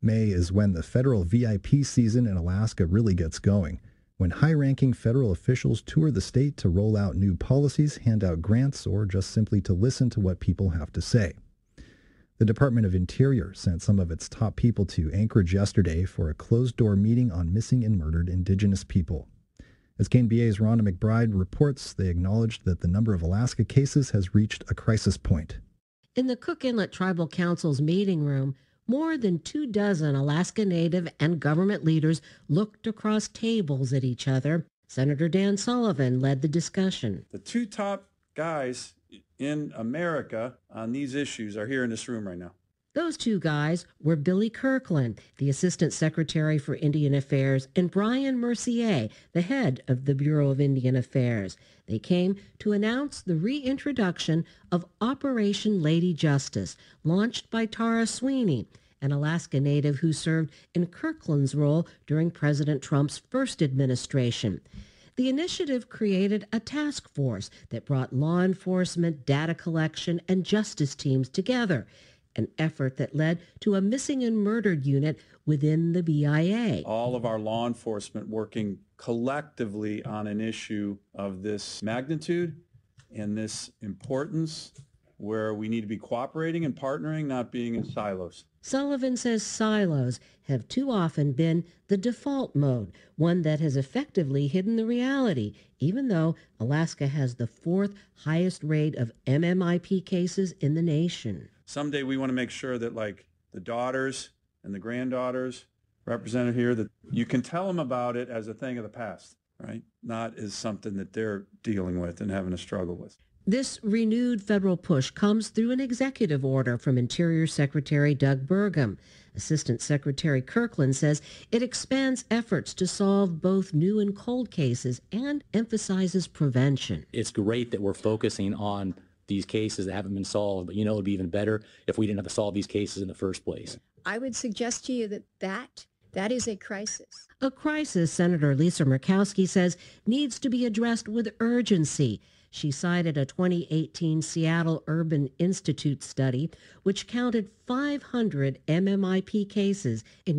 May is when the federal VIP season in Alaska really gets going, when high-ranking federal officials tour the state to roll out new policies, hand out grants, or just simply to listen to what people have to say. The Department of Interior sent some of its top people to Anchorage yesterday for a closed-door meeting on missing and murdered Indigenous people. As KNBA's Rhonda McBride reports, they acknowledged that the number of Alaska cases has reached a crisis point. In the Cook Inlet Tribal Council's meeting room, more than 24 Alaska Native and government leaders looked across tables at each other. Senator Dan Sullivan led the discussion. The two top guys in America on these issues are here in this room right now. Those two guys were Billy Kirkland, the Assistant Secretary for Indian Affairs, and Brian Mercier, the head of the Bureau of Indian Affairs. They came to announce the reintroduction of Operation Lady Justice, launched by Tara Sweeney, an Alaska Native who served in Kirkland's role during President Trump's first administration. The initiative created a task force that brought law enforcement, data collection, and justice teams together, an effort that led to a missing and murdered unit within the BIA. All of our law enforcement working collectively on an issue of this magnitude and this importance, where we need to be cooperating and partnering, not being in silos. Sullivan says silos have too often been the default mode, one that has effectively hidden the reality, even though Alaska has the fourth highest rate of MMIP cases in the nation. Someday we want to make sure that, like, the daughters and the granddaughters represented here, that you can tell them about it as a thing of the past, right? Not as something that they're dealing with and having to struggle with. This renewed federal push comes through an executive order from Interior Secretary Doug Burgum. Assistant Secretary Kirkland says it expands efforts to solve both new and cold cases and emphasizes prevention. It's great that we're focusing on these cases that haven't been solved, but it would be even better if we didn't have to solve these cases in the first place. I would suggest to you that is a crisis. A crisis, Senator Lisa Murkowski says, needs to be addressed with urgency. She cited a 2018 Seattle Urban Institute study, which counted 500 MMIP cases in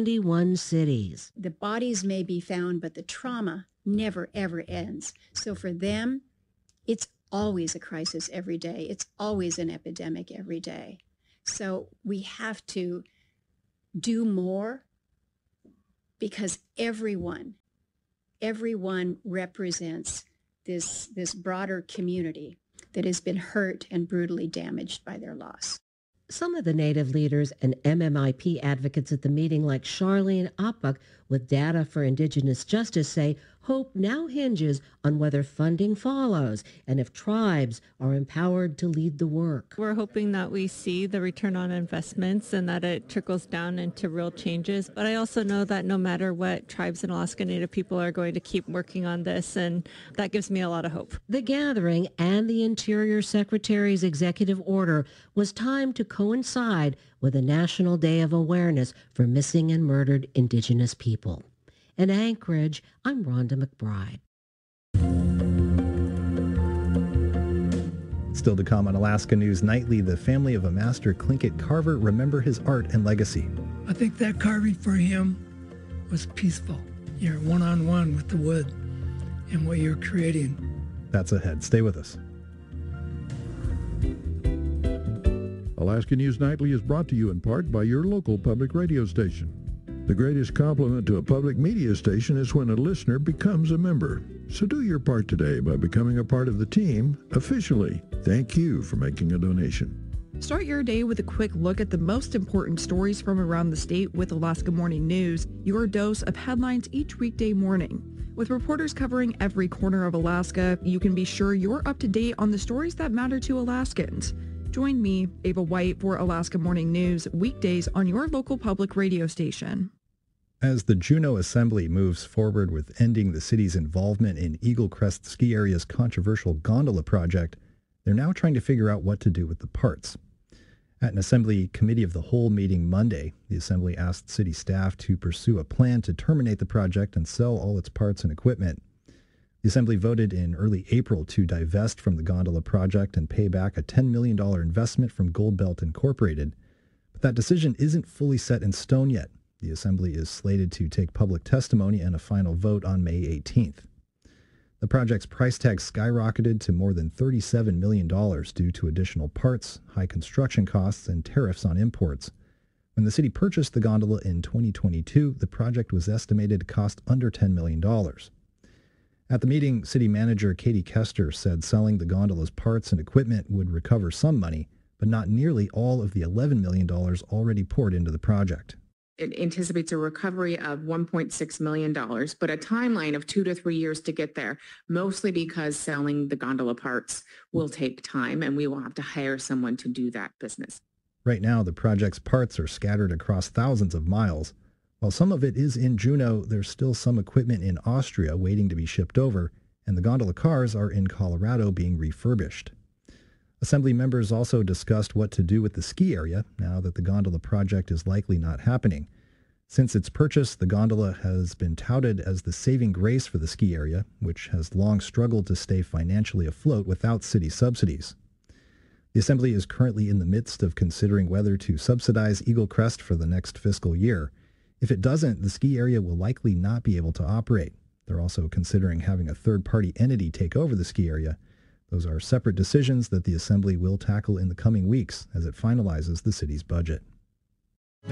71 cities. The bodies may be found, but the trauma never, ever ends. So for them, it's always a crisis every day. It's always an epidemic every day. So we have to do more, because everyone represents this broader community that has been hurt and brutally damaged by their loss. Some of the Native leaders and MMIP advocates at the meeting, like Charlene Apuk with Data for Indigenous Justice, say hope now hinges on whether funding follows and if tribes are empowered to lead the work. We're hoping that we see the return on investments and that it trickles down into real changes. But I also know that no matter what, tribes and Alaska Native people are going to keep working on this, and that gives me a lot of hope. The gathering and the Interior Secretary's executive order was timed to coincide with a National Day of Awareness for Missing and Murdered Indigenous People. In Anchorage, I'm Rhonda McBride. Still to come on Alaska News Nightly, the family of a master Tlingit carver remember his art and legacy. I think that carving for him was peaceful. You're one-on-one with the wood and what you're creating. That's ahead. Stay with us. Alaska News Nightly is brought to you in part by your local public radio station. The greatest compliment to a public media station is when a listener becomes a member. So do your part today by becoming a part of the team officially. Thank you for making a donation. Start your day with a quick look at the most important stories from around the state with Alaska Morning News, your dose of headlines each weekday morning. With reporters covering every corner of Alaska, you can be sure you're up to date on the stories that matter to Alaskans. Join me, Ava White, for Alaska Morning News, weekdays on your local public radio station. As the Juneau Assembly moves forward with ending the city's involvement in Eagle Crest Ski Area's controversial gondola project, they're now trying to figure out what to do with the parts. At an Assembly Committee of the Whole meeting Monday, the Assembly asked city staff to pursue a plan to terminate the project and sell all its parts and equipment. The Assembly voted in early April to divest from the gondola project and pay back a $10 million investment from Gold Belt Incorporated. But that decision isn't fully set in stone yet. The Assembly is slated to take public testimony and a final vote on May 18th. The project's price tag skyrocketed to more than $37 million due to additional parts, high construction costs, and tariffs on imports. When the city purchased the gondola in 2022, the project was estimated to cost under $10 million. At the meeting, city manager Katie Kester said selling the gondola's parts and equipment would recover some money, but not nearly all of the $11 million already poured into the project. It anticipates a recovery of $1.6 million, but a timeline of 2 to 3 years to get there, mostly because selling the gondola parts will take time and we will have to hire someone to do that business. Right now, the project's parts are scattered across thousands of miles. While some of it is in Juneau, there's still some equipment in Austria waiting to be shipped over, and the gondola cars are in Colorado being refurbished. Assembly members also discussed what to do with the ski area now that the gondola project is likely not happening. Since its purchase, the gondola has been touted as the saving grace for the ski area, which has long struggled to stay financially afloat without city subsidies. The Assembly is currently in the midst of considering whether to subsidize Eagle Crest for the next fiscal year. If it doesn't, the ski area will likely not be able to operate. They're also considering having a third-party entity take over the ski area. Those are separate decisions that the Assembly will tackle in the coming weeks as it finalizes the city's budget.